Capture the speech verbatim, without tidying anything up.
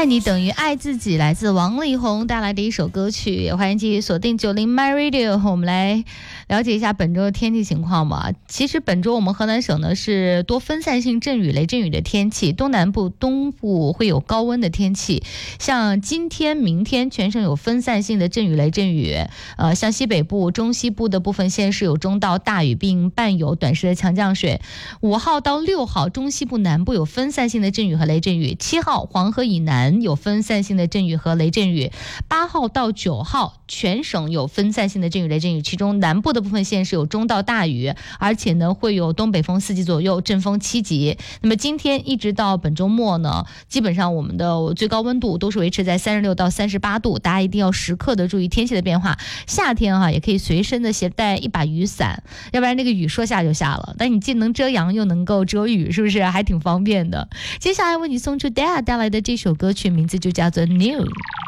爱你等于爱自己，来自王力宏带来的一首歌曲。也欢迎继续锁定九零 My Radio， 我们来了解一下本周的天气情况吧。其实本周我们河南省呢是多分散性阵雨、雷阵雨的天气，东南部、东部会有高温的天气。像今天、明天全省有分散性的阵雨、雷阵雨。呃，像西北部、中西部的部分县市有中到大雨，并伴有短时的强降水。五号到六号，中西部南部有分散性的阵雨和雷阵雨。七号，黄河以南有分散性的阵雨和雷阵雨。八号到九号，全省有分散性的阵雨、雷阵雨，其中南部的部分县市有中到大雨，而且呢会有东北风四级左右，阵风七级。那么今天一直到本周末呢，基本上我们的最高温度都是维持在三十六到三十八度，大家一定要时刻的注意天气的变化。夏天哈、啊、也可以随身的携带一把雨伞，要不然那个雨说下就下了，但你既能遮阳又能够遮雨，是不是还挺方便的？接下来为你送出 Dad 带来的这首歌曲，名字就叫做 New。